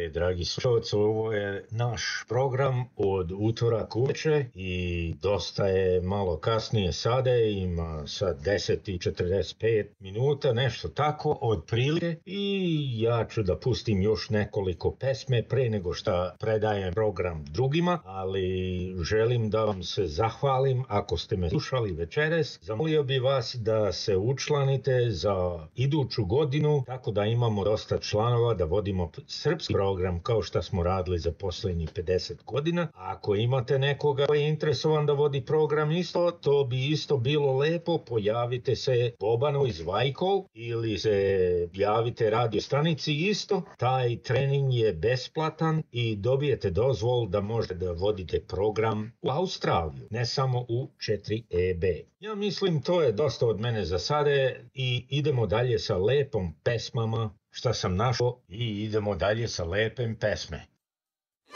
dragi slušalci, ovo je naš program od utorak uveče i dosta je malo kasnije sada, ima sad 10:45 minuta, nešto tako od prilike i ja ću da pustim još nekoliko pesme pre nego što predajem program drugima, ali želim da vam se zahvalim ako ste me slušali večeras. Zamolio bi vas da se učlanite za iduću godinu, tako da imamo dosta članova da vodimo srpski program kao što smo radili za poslednjih 50 godina. A ako imate nekoga koji je interesovan da vodi program isto, to bi isto bilo lepo. Pojavite se Bobanu iz Vajkov ili se javite radio stanici isto. Taj trening je besplatan i dobijete dozvol da možete da vodite program u Australiju, ne samo u 4EB. Ja mislim to je dosta od mene za sada i idemo dalje sa lepom pesmama šta sam našao i idemo dalje sa lepim pesme.